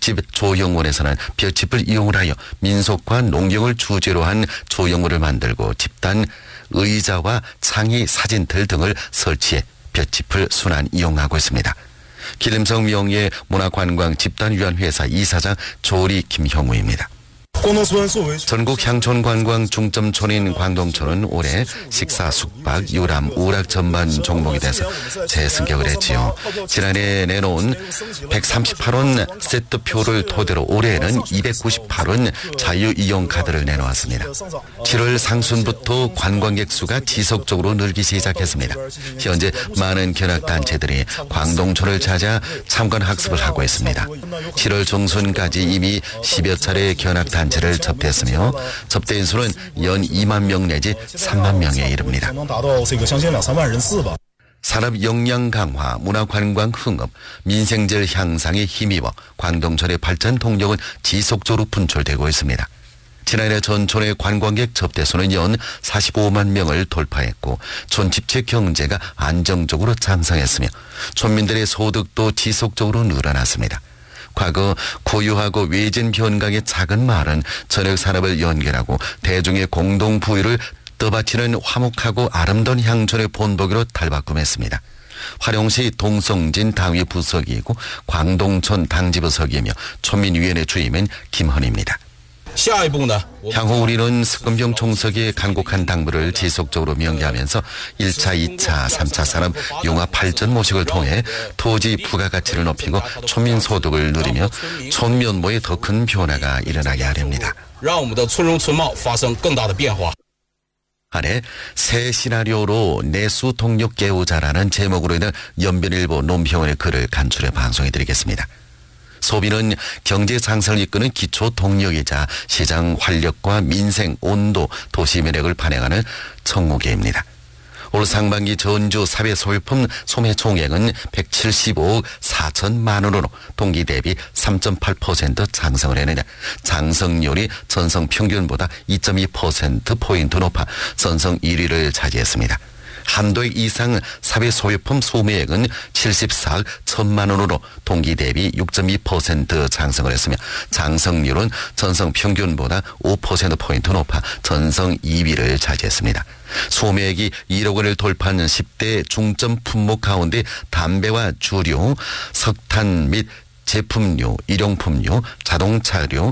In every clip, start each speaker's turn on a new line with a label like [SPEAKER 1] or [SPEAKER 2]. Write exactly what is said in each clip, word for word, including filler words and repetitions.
[SPEAKER 1] 집 조형원에서는 볏짚을 이용하여 민속과 농경을 주제로 한 조형물을 만들고 집단 의자와 창의 사진틀 등을 설치해 볏짚을 순환 이용하고 있습니다. 기름성 명예 문화관광 집단위원회사 이사장 조리 김형우입니다. 전국 향촌 관광 중점촌인 광동촌은 올해 식사, 숙박, 유람, 우락 전반 종목에 대해서 재승격을 했지요. 지난해 내놓은 백삼십팔 원 세트표를 토대로 올해에는 이백구십팔 원 자유이용 카드를 내놓았습니다. 칠월 상순부터 관광객 수가 지속적으로 늘기 시작했습니다. 현재 많은 견학단체들이 광동촌을 찾아 참관 학습을 하고 있습니다. 칠월 중순까지 이미 십여 차례 견학단체 를 접대했으며 접대인 수는 연 이만 명 내지 삼만 명에 이릅니다. 산업 역량 강화, 문화관광 흥업, 민생질 향상에 힘입어 광동촌의 발전 동력은 지속적으로 분출되고 있습니다. 지난해 전촌의 관광객 접대수는 연 사십오만 명을 돌파했고 촌 집체 경제가 안정적으로 장성했으며 촌민들의 소득도 지속적으로 늘어났습니다. 과거 고유하고 외진 변강의 작은 마을은 전역 산업을 연결하고 대중의 공동 부유를 떠받치는 화목하고 아름다운 향촌의 본보기로 탈바꿈했습니다. 화룡시 동성진 당위 부서기이고 광동촌 당지부서기이며 촌민위원회 주임인 김헌입니다. 향후 우리는 스금병 총석의 간곡한 당부를 지속적으로 명기하면서 일 차, 이 차, 삼 차 산업 융합 발전 모색을 통해 토지 부가가치를 높이고 촌민 소득을 누리며 촌면모에 더 큰 변화가 일어나게 하렵니다. 아래 새 시나리오로 내수 동력 깨우자라는 제목으로 있는 연변일보 논평원의 글을 간추려 방송해드리겠습니다. 소비는 경제 상승을 이끄는 기초 동력이자 시장 활력과 민생, 온도, 도시 매력을 반영하는 청구계입니다. 올 상반기 전주 사회 소유품 소매 총액은 백칠십오억 사천만 원으로 동기 대비 삼 점 팔 퍼센트 장성을 했느냐. 장성률이 전성 평균보다 이 점 이 퍼센트포인트 높아 전성 일 위를 차지했습니다. 한도액 이상 사회 소유품 소매액은 칠십사억 천만 원으로 동기 대비 육 점 이 퍼센트 장성을 했으며 장성률은 전성 평균보다 오 퍼센트포인트 높아 전성 이 위를 차지했습니다. 소매액이 일억 원을 돌파한 십 대 중점 품목 가운데 담배와 주류, 석탄 및 제품류, 일용품류, 자동차류,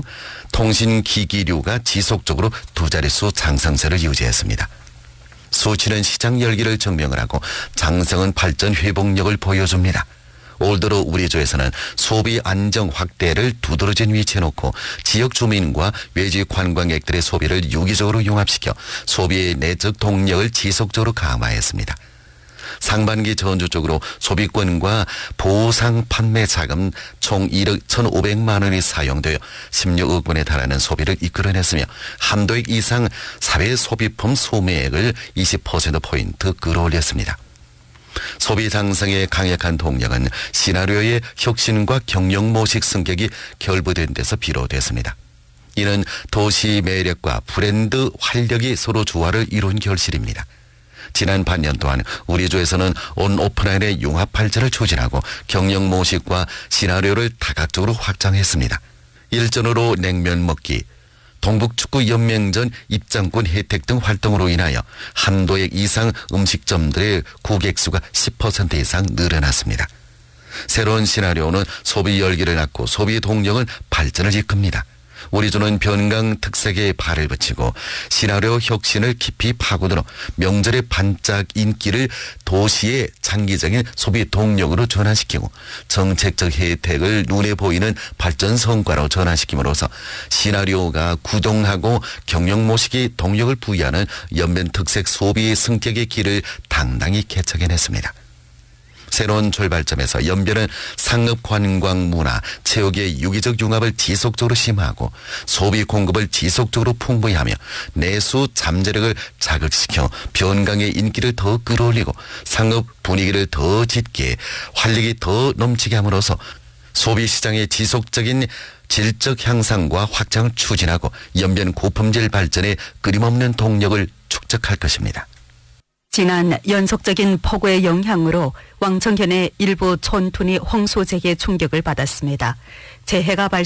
[SPEAKER 1] 통신기기류가 지속적으로 두 자릿수 장성세를 유지했습니다. 수치는 시장 열기를 증명을 하고 장성은 발전 회복력을 보여줍니다. 올 들어 우리 주에서는 소비 안정 확대를 두드러진 위치에 놓고 지역 주민과 외지 관광객들의 소비를 유기적으로 융합시켜 소비의 내적 동력을 지속적으로 강화했습니다. 상반기 전주적으로 소비권과 보상 판매 자금 총 일억 천오백만 원이 사용되어 십육억 원에 달하는 소비를 이끌어냈으며 한도액 이상 사회 소비품 소매액을 이십 퍼센트포인트 끌어올렸습니다. 소비 장성의 강력한 동력은 시나리오의 혁신과 경영 모식 승격이 결부된 데서 비롯됐습니다. 이는 도시 매력과 브랜드 활력이 서로 조화를 이룬 결실입니다. 지난 반년 동안 우리 주에서는 온 오프라인의 융합 발전을 추진하고 경영 모식과 시나리오를 다각적으로 확장했습니다. 일전으로 냉면 먹기, 동북축구연맹전 입장권 혜택 등 활동으로 인하여 한도액 이상 음식점들의 고객 수가 십 퍼센트 이상 늘어났습니다. 새로운 시나리오는 소비 열기를 낳고 소비 동력을 발전을 이끕니다. 우리 주는 변강 특색에 발을 붙이고 시나리오 혁신을 깊이 파고들어 명절의 반짝 인기를 도시의 장기적인 소비 동력으로 전환시키고 정책적 혜택을 눈에 보이는 발전 성과로 전환시킴으로써 시나리오가 구동하고 경영 모식이 동력을 부여하는 연변 특색 소비 승격의 길을 당당히 개척해냈습니다. 새로운 출발점에서 연변은 상업 관광 문화, 체육의 유기적 융합을 지속적으로 심화하고 소비 공급을 지속적으로 풍부히 하며 내수 잠재력을 자극시켜 변강의 인기를 더 끌어올리고 상업 분위기를 더 짙게 활력이 더 넘치게 함으로써 소비시장의 지속적인 질적 향상과 확장을 추진하고 연변 고품질 발전에 끊임없는 동력을 축적할 것입니다.
[SPEAKER 2] 지난 연속적인 폭우의 영향으로 왕청현의 일부 촌tun이 홍수재해 충격을 받았습니다. 재해가 발생